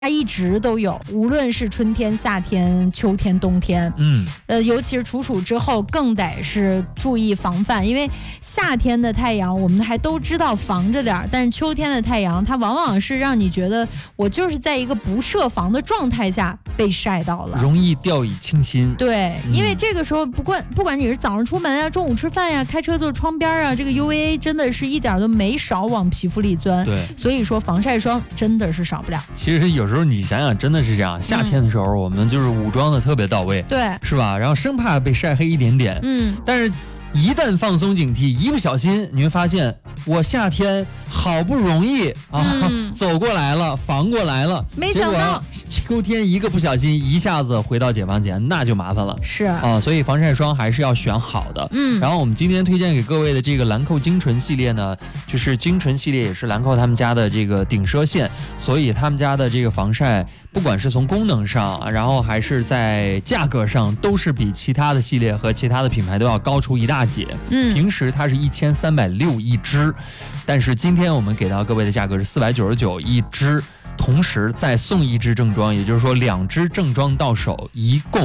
它一直都有，无论是春天、夏天、秋天、冬天，尤其是处暑之后，更得是注意防范，因为夏天的太阳我们还都知道防着点，但是秋天的太阳它往往是让你觉得我就是在一个不设防的状态下被晒到了， 容易掉以轻心。 对，因为这个时候不管你是早上出门啊、中午吃饭呀、开车坐窗边啊，这个 UVA 真的是一点都没少往皮肤里钻。 对， 所以说防晒霜真的是少不了。 其实有时候你想想，真的是这样。夏天的时候，我们就是武装的特别到位， 对， 是吧？然后生怕被晒黑一点点，但是一旦放松警惕，一不小心你会发现，我夏天好不容易走过来了，防过来了， 没想到秋天一个不小心，一下子回到解放前，那就麻烦了。 是啊，所以防晒霜还是要选好的。然后我们今天推荐给各位的这个兰蔻精纯系列呢，就是精纯系列也是兰蔻他们家的这个顶奢线，所以他们家的这个防晒，不管是从功能上，然后还是在价格上，都是比其他的系列和其他的品牌都要高出一大截。平时它是1360一支，但是今天我们给到各位的价格是499一支，同时再送一支正装，也就是说2支正装到手，一共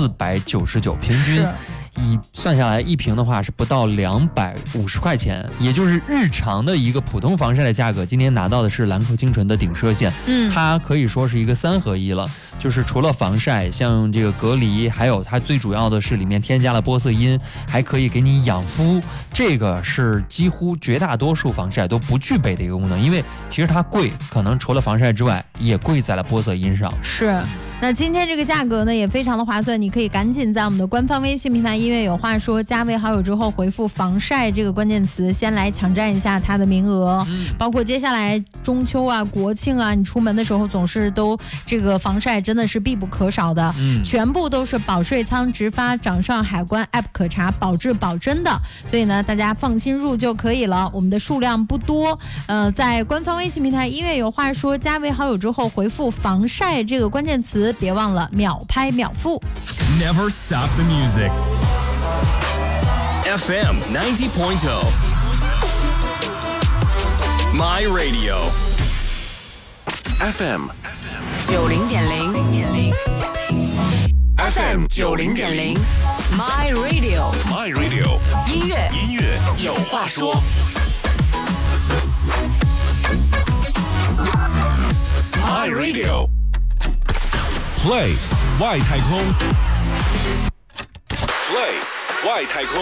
499，平均算下来一瓶的话是不到250块钱，也就是日常的一个普通防晒的价格。今天拿到的是兰蔻精纯的顶奢线，它可以说是一个3合1了，就是除了防晒，像这个隔离，还有它最主要的是里面添加了玻色因，还可以给你养肤，这个是几乎绝大多数防晒都不具备的一个功能。因为其实它贵，可能除了防晒之外，也贵在了玻色因上。 是。那今天这个价格呢也非常的划算，你可以赶紧在我们的官方微信平台音乐有话说加为好友之后回复防晒这个关键词，先来抢占一下它的名额。包括接下来中秋啊、国庆啊，你出门的时候总是都这个防晒真的是必不可少的。全部都是保税仓直发掌上海关 app 可查，保质保真的，所以呢大家放心入就可以了。我们的数量不多，在官方微信平台音乐有话说加为好友之后回复防晒这个关键词，别忘了秒拍秒付。 Never stop the music. FM 90.0 My Radio FM 90.0 FM 90.0 My Radio 音乐有话说。 My Radio Play 外太空 Play 外太空